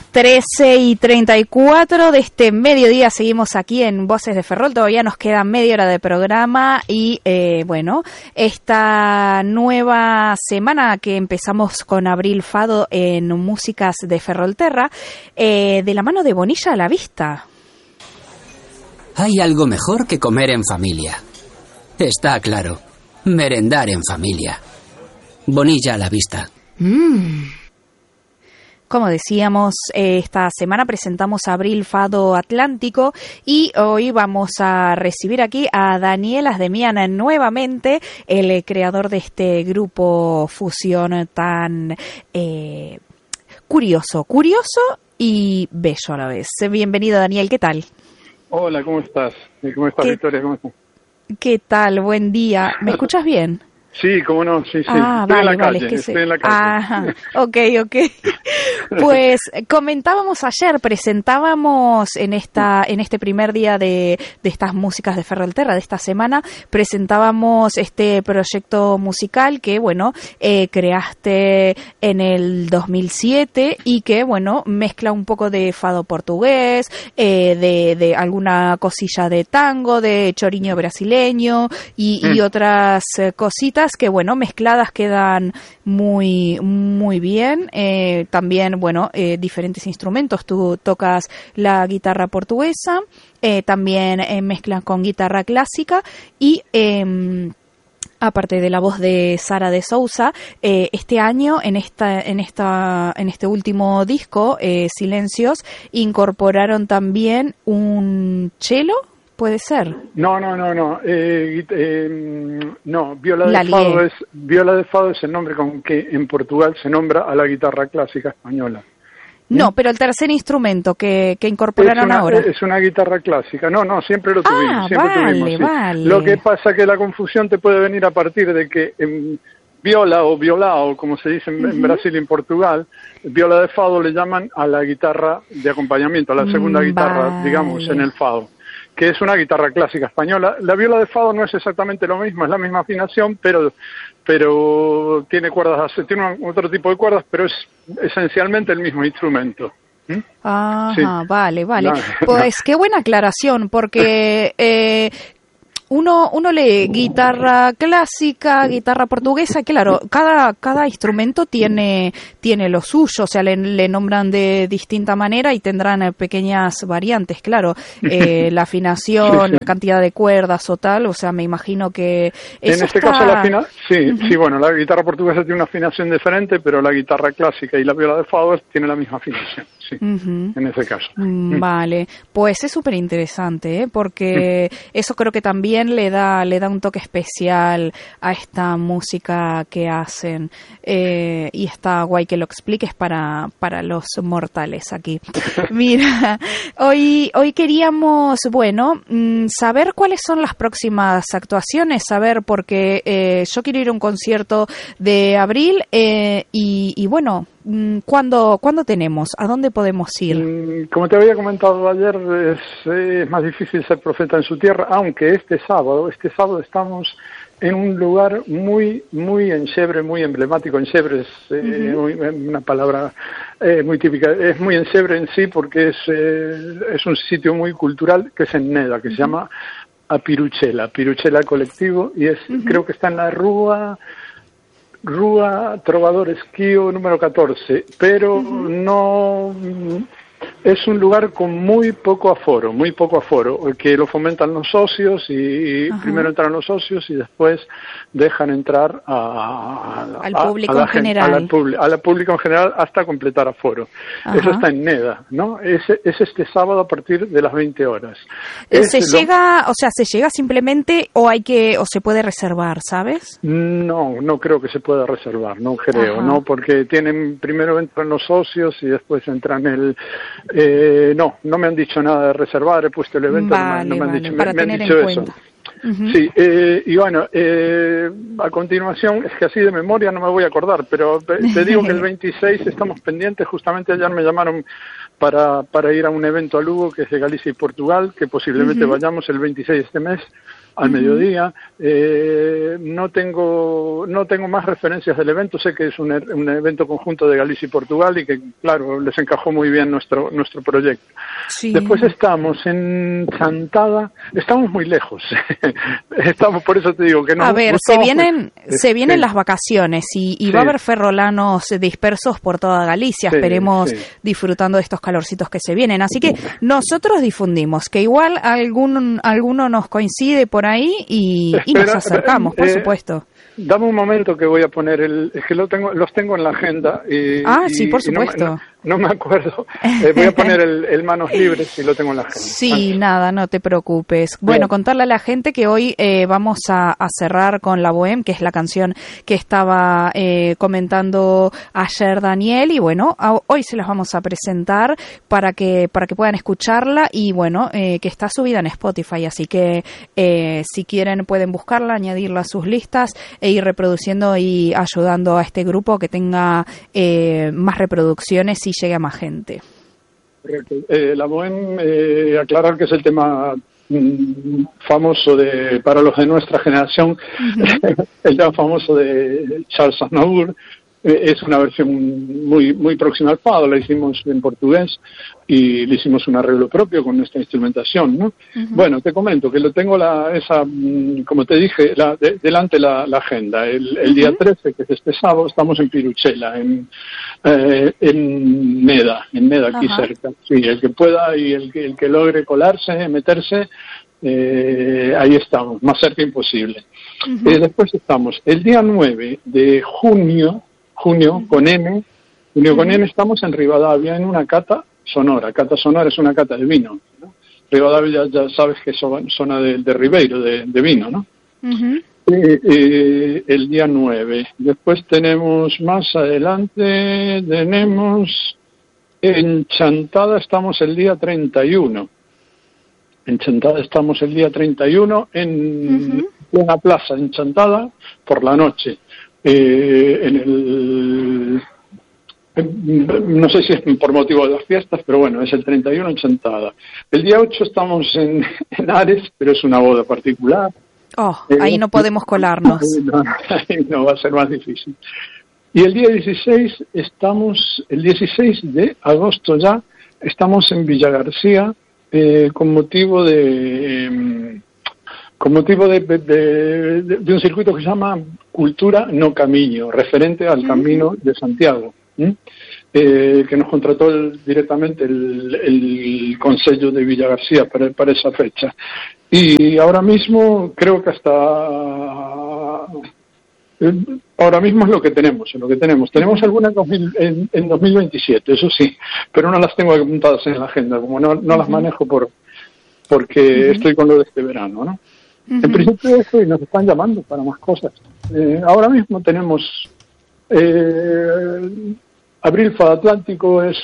13:34 de este mediodía, seguimos aquí en Voces de Ferrol, todavía nos queda media hora de programa y bueno, esta nueva semana que empezamos con Abril Fado en Músicas de Ferrolterra, de la mano de Bonilla a la Vista. Hay algo mejor que comer en familia. Está claro, merendar en familia. Bonilla a la Vista. Como decíamos, esta semana presentamos Abril Fado Atlántico y hoy vamos a recibir aquí a Daniel Asdemiana nuevamente, el creador de este grupo fusión tan curioso y bello a la vez. Bienvenido, Daniel, ¿qué tal? Hola, ¿cómo estás? ¿Cómo estás, Victoria? ¿Cómo estás? ¿Qué tal? Buen día. ¿Me escuchas bien? Sí, cómo no, sí. Ah, estoy vale, en la calle, es que estoy en la calle. Ajá, ok. Pues comentábamos ayer, presentábamos en este primer día de estas músicas de Ferrolterra, de esta semana, presentábamos este proyecto musical que, bueno, creaste en el 2007 y que, bueno, mezcla un poco de fado portugués, de alguna cosilla de tango, de choriño brasileño y otras cositas que, bueno, mezcladas quedan muy bien. También, bueno, diferentes instrumentos. Tú tocas la guitarra portuguesa, también mezclan con guitarra clásica y aparte de la voz de Sara de Sousa, este año en este último disco, Silencios, incorporaron también un cello. ¿Puede ser? No. Viola de Fado es el nombre con que en Portugal se nombra a la guitarra clásica española. No, pero el tercer instrumento que incorporaron ahora. Es una guitarra clásica. No, siempre lo tuvimos. Vale. Lo que pasa que la confusión te puede venir a partir de que viola o violao, como se dice en Brasil y en Portugal, viola de Fado le llaman a la guitarra de acompañamiento, a la segunda guitarra, digamos, en el Fado, que es una guitarra clásica española. La viola de Fado no es exactamente lo mismo, es la misma afinación, pero tiene cuerdas, tiene otro tipo de cuerdas, pero es esencialmente el mismo instrumento. Ajá, Sí. Vale. Pues qué buena aclaración, porque uno lee guitarra clásica, guitarra portuguesa, claro, cada instrumento tiene lo suyo, o sea, le nombran de distinta manera y tendrán pequeñas variantes, claro, la afinación, la cantidad de cuerdas o tal, o sea, me imagino que eso en este caso bueno, la guitarra portuguesa tiene una afinación diferente, pero la guitarra clásica y la viola de Fado tiene la misma afinación, sí, en ese caso. Vale, pues es súper interesante, porque eso creo que también le da un toque especial a esta música que hacen, y está guay que lo expliques para los mortales aquí. Mira, hoy queríamos, bueno, saber cuáles son las próximas actuaciones, saber porque yo quiero ir a un concierto de Abril y bueno, ¿cuándo tenemos? ¿A dónde podemos ir? Como te había comentado ayer, es más difícil ser profeta en su tierra, aunque este sábado estamos en un lugar muy ensebre, muy emblemático. Ensebre es una palabra muy típica, es muy ensebre en sí porque es un sitio muy cultural que es en Neda, que se llama Piruchela Colectivo, y creo que está en la Rúa Trovador Esquío número 14, pero no es un lugar con muy poco aforo, que lo fomentan los socios y primero entran los socios y después dejan entrar al público en general. A la público en general hasta completar aforo. Eso está en Neda, ¿no? Es este sábado a partir de las 20 horas. ¿Se llega simplemente o se puede reservar, sabes? No creo que se pueda reservar, no creo, ¿no? Porque primero entran los socios y después entran no me han dicho nada de reservar, he puesto el evento, no me han dicho, para me tener han dicho en eso. Cuenta. Sí, y bueno, a continuación, es que así de memoria no me voy a acordar, pero te digo que el 26 estamos pendientes. Justamente ayer me llamaron para ir a un evento a Lugo, que es de Galicia y Portugal, que posiblemente vayamos el 26 de este mes, al mediodía. No tengo más referencias del evento. Sé que es un evento conjunto de Galicia y Portugal y que, claro, les encajó muy bien nuestro proyecto. Sí. Después estamos en Chantada. Estamos muy lejos. Por eso te digo que no. A ver, se vienen las vacaciones y va a haber ferrolanos dispersos por toda Galicia. Esperemos disfrutando de estos calorcitos que se vienen. Así que nosotros difundimos, que igual alguno nos coincide por ahí y nos acercamos, por supuesto. Dame un momento que voy a poner es que los tengo en la agenda. Sí, por supuesto. No me acuerdo. Voy a poner el Manos Libres y lo tengo en la agenda. Sí, nada, no te preocupes. Bueno, contarle a la gente que hoy vamos a cerrar con La Bohème, que es la canción que estaba comentando ayer Daniel, y bueno, hoy se las vamos a presentar para que puedan escucharla, y bueno, que está subida en Spotify, así que si quieren pueden buscarla, añadirla a sus listas e ir reproduciendo y ayudando a este grupo que tenga más reproducciones y llegue a más gente. Correcto. La Bohème, aclarar que es el tema famoso para los de nuestra generación, el tema famoso de Charles Aznavour. Es una versión muy muy próxima al fado, la hicimos en portugués y le hicimos un arreglo propio con nuestra instrumentación, ¿no? Bueno, te comento que lo tengo como te dije, delante la agenda. El día 13, que es este sábado, estamos en Piruchela, en Meda, aquí cerca. Sí, el que pueda y el que logre colarse, meterse, ahí estamos, más cerca imposible. Después estamos el día 9 de junio con N, estamos en Rivadavia en una cata sonora. Cata sonora es una cata de vino, ¿no? Rivadavia ya sabes que es zona de Ribeiro, de vino, ¿no? El día 9. Después tenemos más adelante, en Chantada estamos el día 31. En Chantada estamos el día 31 en una plaza en Chantada por la noche. No sé si es por motivo de las fiestas, pero bueno, es el 31 en Chantada. El día 8 estamos en Ares, pero es una boda particular. Ahí no podemos colarnos. Ahí no, va a ser más difícil. Y el día 16 el 16 de agosto ya, estamos en Villa García, con motivo de un circuito que se llama Cultura no Camino, referente al Camino de Santiago, que nos contrató directamente el Concello de Villa García para esa fecha. Y ahora mismo creo que ahora mismo es lo que tenemos. Tenemos algunas en 2027, eso sí, pero no las tengo apuntadas en la agenda, como no las manejo porque estoy con lo de este verano, ¿no? En principio eso, y nos están llamando para más cosas. Ahora mismo tenemos Abril Fado Atlántico, es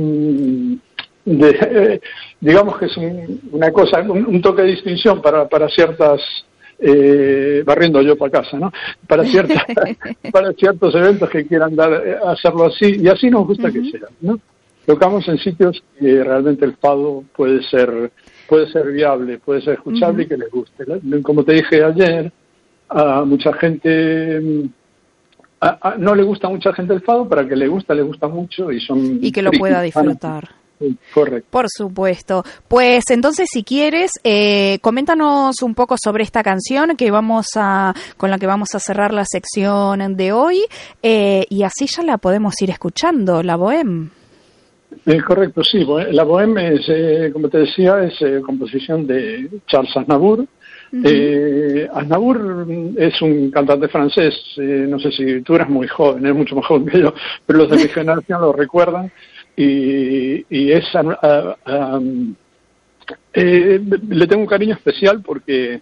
digamos que es una cosa, un toque de distinción para ciertas, barriendo yo para casa, ¿no? Para ciertos eventos que quieran hacerlo así, y así nos gusta que sea, ¿no? Tocamos en sitios que realmente el fado puede ser viable, puede ser escuchable y que les guste. Como te dije ayer, a mucha gente no le gusta a mucha gente el fado, para que le gusta mucho y que lo pueda disfrutar. Sí, correcto. Por supuesto. Pues entonces, si quieres, coméntanos un poco sobre esta canción con la que vamos a cerrar la sección de hoy, y así ya la podemos ir escuchando, La Bohème. Correcto, sí. La Bohème es, como te decía, es composición de Charles Aznavour. Aznavour es un cantante francés, no sé si tú eres muy joven, eres mucho más joven que yo, pero los de mi generación lo recuerdan, y es le tengo un cariño especial porque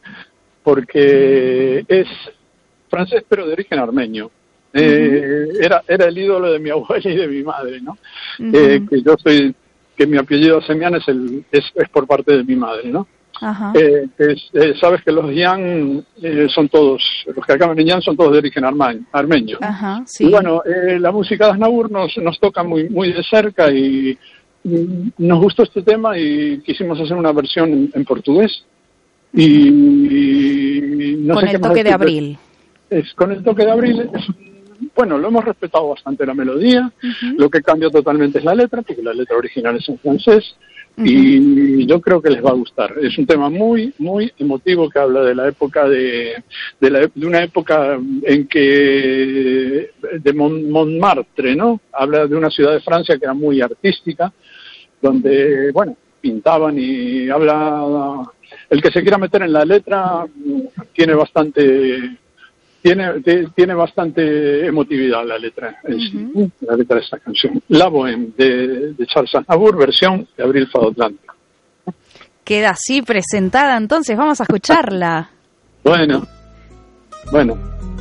es francés pero de origen armenio. Era el ídolo de mi abuela y de mi madre, ¿no? Que mi apellido Semian es por parte de mi madre, ¿no? Sabes que los Yan son todos, los que acaban en Yan son todos de origen armenio. Sí. Y bueno, la música de Aznavour nos toca muy muy de cerca, y nos gustó este tema y quisimos hacer una versión en portugués. Y no con sé qué el más toque de decirte. abril. Con el toque de abril, bueno, lo hemos respetado bastante la melodía, lo que cambia totalmente es la letra, porque la letra original es en francés, y yo creo que les va a gustar. Es un tema muy, muy emotivo que habla de la época de una época en que de Montmartre, ¿no? Habla de una ciudad de Francia que era muy artística, donde, bueno, pintaban y habla. El que se quiera meter en la letra tiene bastante emotividad la letra en sí, la letra de esta canción. La Bohème de Charles Aznavour, versión de Abril Fado Atlántico. Queda así presentada, entonces vamos a escucharla. Bueno.